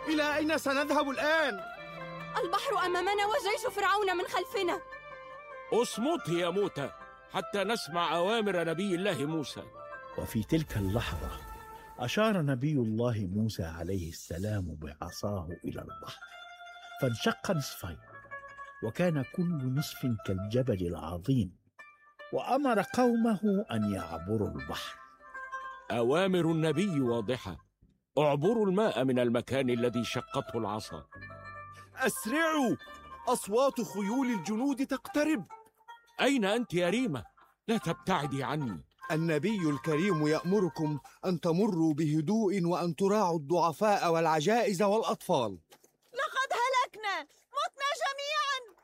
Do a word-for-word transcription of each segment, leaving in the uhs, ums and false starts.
إلى أين سنذهب الآن؟ البحر أمامنا وجيش فرعون من خلفنا. اصمتي يا موتى حتى نسمع أوامر نبي الله موسى. وفي تلك اللحظة أشار نبي الله موسى عليه السلام بعصاه إلى البحر، فانشق نصفين، وكان كل نصف كالجبل العظيم، وأمر قومه أن يعبروا البحر. أوامر النبي واضحة: اعبروا الماء من المكان الذي شقته العصا. أسرعوا، أصوات خيول الجنود تقترب. أين أنت يا ريمة؟ لا تبتعدي عني. النبي الكريم يأمركم أن تمروا بهدوء وأن تراعوا الضعفاء والعجائز والأطفال. لقد هلكنا، متنا جميعا.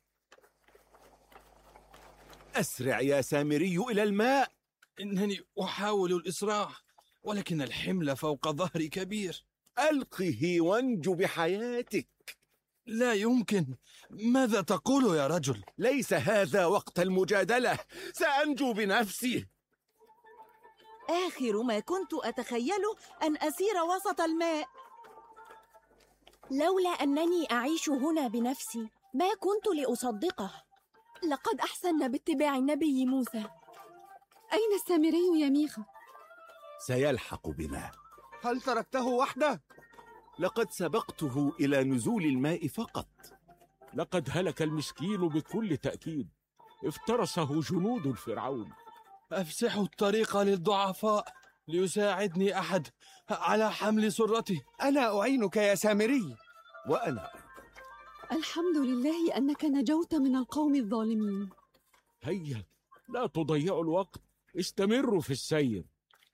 أسرع يا سامري إلى الماء. إنني أحاول الإسراع، ولكن الحمل فوق ظهري كبير. ألقه وانجو بحياتك. لا يمكن. ماذا تقول يا رجل؟ ليس هذا وقت المجادلة، سأنجو بنفسي. آخر ما كنت أتخيله أن أسير وسط الماء. لولا أنني أعيش هنا بنفسي ما كنت لأصدقه. لقد أحسننا باتباع النبي موسى. أين السامري يا ميخا؟ سيلحق بنا. هل تركته وحده؟ لقد سبقته إلى نزول الماء فقط. لقد هلك المسكين بكل تأكيد، افترسه جنود الفرعون. أفسحوا الطريق للضعفاء، ليساعدني أحد على حمل سرتي. أنا أعينك يا سامري. وأنا الحمد لله أنك نجوت من القوم الظالمين. هيا لا تضيعوا الوقت، استمروا في السير.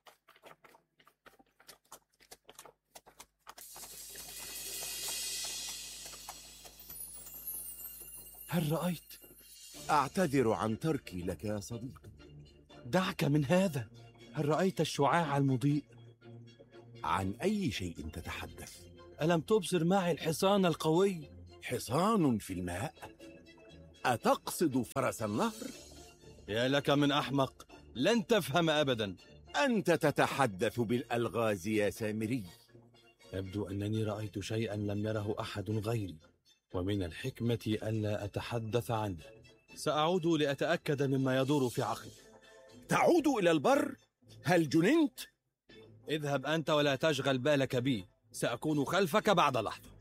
هل رأيت؟ أعتذر عن تركي لك يا صديقي. دعك من هذا. هل رأيت الشعاع المضيء؟ عن أي شيء تتحدث؟ ألم تبصر معي الحصان القوي؟ حصان في الماء؟ أتقصد فرس النهر؟ يا لك من أحمق، لن تفهم أبدا. أنت تتحدث بالألغاز يا سامري. يبدو أنني رأيت شيئا لم يره أحد غيري، ومن الحكمة ألا أتحدث عنه. سأعود لأتأكد مما يدور في عقلي. تعود إلى البر؟ هل جننت؟ اذهب أنت ولا تشغل بالك بي، سأكون خلفك بعد لحظة.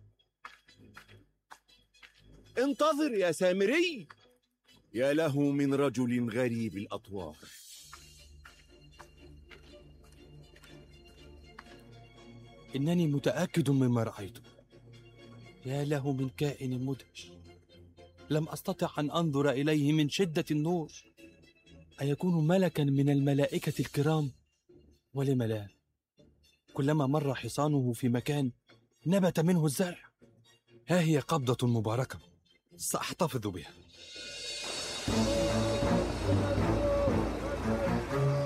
انتظر يا سامري. يا له من رجل غريب الأطوار. إنني متأكد مما رأيته. يا له من كائن مدهش، لم أستطع أن أنظر إليه من شدة النور. أيكون ملكا من الملائكة الكرام؟ ولم لا؟ كلما مر حصانه في مكان نبت منه الزرع. ها هي قبضة مباركة، سأحتفظ بها.